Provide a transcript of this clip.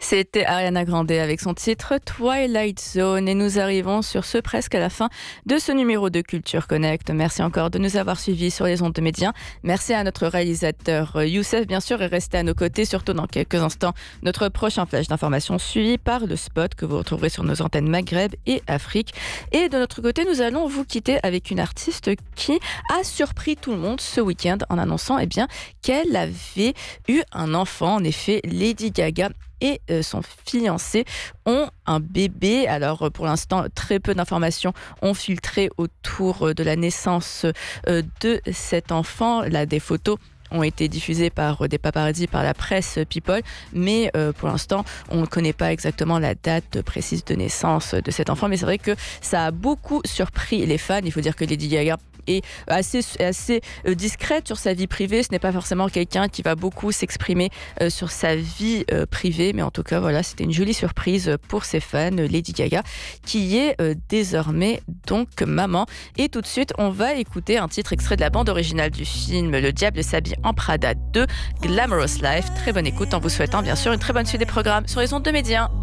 C'était Ariana Grande avec son titre Twilight Zone et nous arrivons sur ce presque à la fin de ce numéro de Culture Connect. Merci encore de nous avoir suivis sur les ondes de Média. Merci à notre réalisateur Youssef bien sûr et restez à nos côtés surtout dans quelques instants notre prochain flash d'information suivi par le spot que vous retrouverez sur nos antennes Maghreb et Afrique. Et de notre côté nous allons vous quitter avec une artiste qui a surpris tout le monde ce week-end en annonçant qu'elle avait eu un enfant. En effet, Lady Gaga et son fiancé ont un bébé. Alors pour l'instant, très peu d'informations ont filtré autour de la naissance de cet enfant. Là, des photos ont été diffusées par des paparazzis, par la presse People, mais pour l'instant, on ne connaît pas exactement la date précise de naissance de cet enfant. Mais c'est vrai que ça a beaucoup surpris les fans. Il faut dire que Lady Gaga est assez discrète sur sa vie privée. Ce n'est pas forcément quelqu'un qui va beaucoup s'exprimer sur sa vie privée, mais en tout cas, voilà, c'était une jolie surprise pour ses fans. Lady Gaga, qui est désormais donc maman. Et tout de suite, on va écouter un titre extrait de la bande originale du film Le Diable s'habille en Prada 2, Glamorous Life. Très bonne écoute en vous souhaitant bien sûr une très bonne suite des programmes sur les ondes de Média.